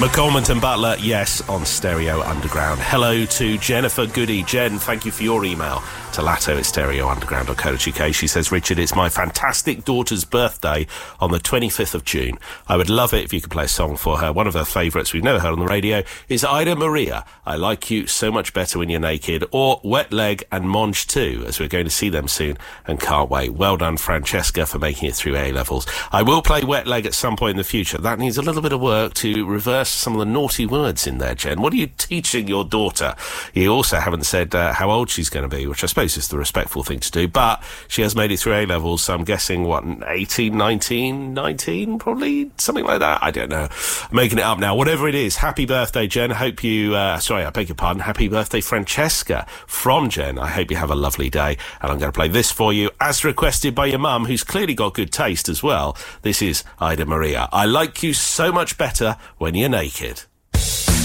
McCormick and Butler, yes, on Stereo Underground. Hello to Jennifer Goody. Jen, thank you for your email to latto@stereounderground.co.uk. She says, Richard, it's my fantastic daughter's birthday on the 25th of June. I would love it if you could play a song for her. One of her favourites we've never heard on the radio is Ida Maria, I Like You So Much Better When You're Naked, or Wet Leg and Monge 2, as we're going to see them soon and can't wait. Well done, Francesca, for making it through A-levels. I will play Wet Leg at some point in the future. That needs a little bit of work to reverse some of the naughty words in there, Jen. What are you teaching your daughter? You also haven't said how old she's going to be, which I suppose is the respectful thing to do, but she has made it through A-levels, so I'm guessing, 18, 19, probably, something like that. I don't know. I'm making it up now. Whatever it is, happy birthday, Jen. Hope you, sorry, I beg your pardon, happy birthday, Francesca, from Jen. I hope you have a lovely day, and I'm going to play this for you, as requested by your mum, who's clearly got good taste as well. This is Ida Maria. I Like You So Much Better When You're Naked.